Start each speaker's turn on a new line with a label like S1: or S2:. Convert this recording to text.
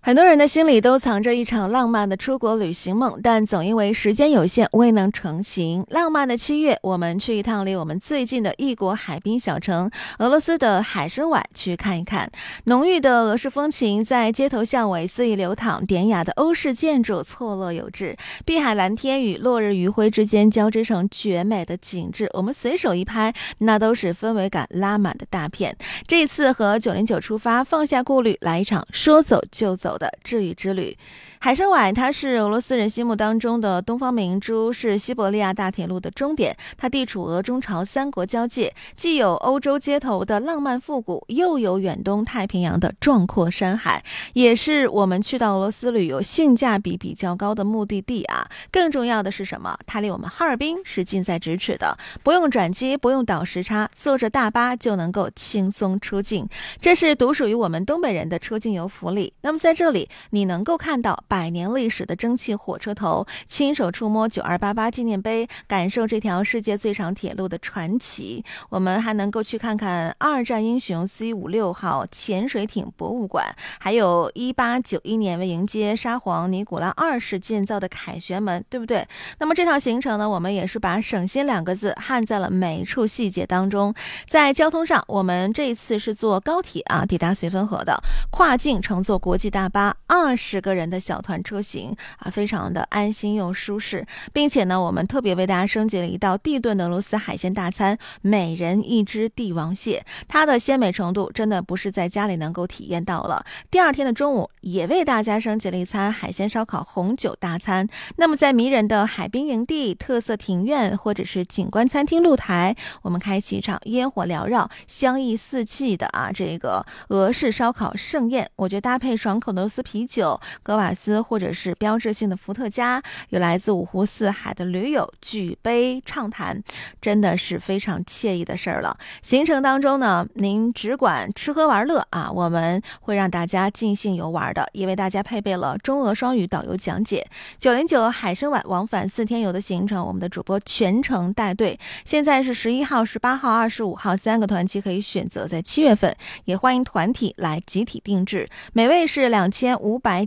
S1: 很多人的心里都藏着一场浪漫的出国旅行梦，但总因为时间有限未能成行。浪漫的7月，我们去一趟离我们最近的异国海滨小城俄罗斯的海参崴去看一看。浓郁的俄式风情在街头巷尾肆意流淌，典雅的欧式建筑错落有致，碧海蓝天与落日余晖之间交织成绝美的景致，我们随手一拍，那都是氛围感拉满的大片。这次和909出发，放下顾虑，来一场说走就走的治愈之旅。海参崴它是俄罗斯人心目当中的东方明珠，是西伯利亚大铁路的终点。它地处俄中朝三国交界，既有欧洲街头的浪漫复古，又有远东太平洋的壮阔山海，也是我们去到俄罗斯旅游性价比比较高的目的地啊。更重要的是什么？它离我们哈尔滨是近在咫尺的，不用转机，不用倒时差，坐着大巴就能够轻松出境，这是独属于我们东北人的出境游福利。那么在这里，你能够看到100年历史的蒸汽火车头，亲手触摸9288纪念碑，感受这条世界最长铁路的传奇。我们还能够去看看二战英雄 C56号潜水艇博物馆，还有1891年为迎接沙皇尼古拉2世建造的凯旋门，对不对？那么这套行程呢，我们也是把省心2个字焊在了每一处细节当中。在交通上，我们这一次是坐高铁抵达绥芬河的，跨境乘坐国际大巴，20个人的小团车型非常的安心又舒适，并且呢，我们特别为大家升级了一道地炖的俄罗斯海鲜大餐，每人1只帝王蟹，它的鲜美程度真的不是在家里能够体验到了。第2天的中午也为大家升级了一餐海鲜烧烤红酒大餐。那么在迷人的海滨营地、特色庭院或者是景观餐厅露台，我们开启一场烟火缭绕、香溢四季的这个俄式烧烤盛宴。我觉得搭配爽口的俄罗斯啤酒、格瓦斯或者是标志性的伏特加，有来自5湖4海的驴友举杯畅谈，真的是非常惬意的事儿了。行程当中呢，您只管吃喝玩乐我们会让大家尽兴游玩的，也为大家配备了中俄双语导游讲解。909海参崴往返4天游的行程，我们的主播全程带队。现在是11号、18号、25号3个团期可以选择，在7月份也欢迎团体来集体定制，每位是2599